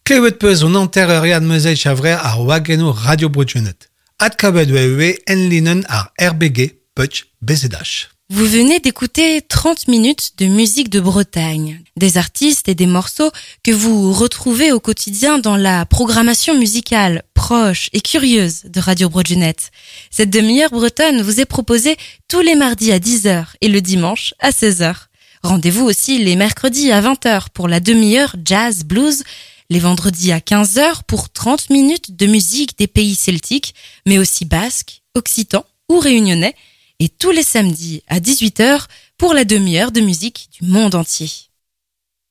Klevet peus on anterreuriad meuzeic a vre ar wageno Radio Broadjunet. Ad kabet wewe en linen ar RBG Putsch Bezedach. Vous venez d'écouter 30 minutes de musique de Bretagne, des artistes et des morceaux que vous retrouvez au quotidien dans la programmation musicale proche et curieuse de Radio Broadjunet. Cette demi-heure bretonne vous est proposée tous les mardis à 10h et le dimanche à 16h. Rendez-vous aussi les mercredis à 20h pour la demi-heure jazz blues, les vendredis à 15h pour 30 minutes de musique des pays celtiques, mais aussi basques, occitans ou réunionnais, et tous les samedis à 18h pour la demi-heure de musique du monde entier.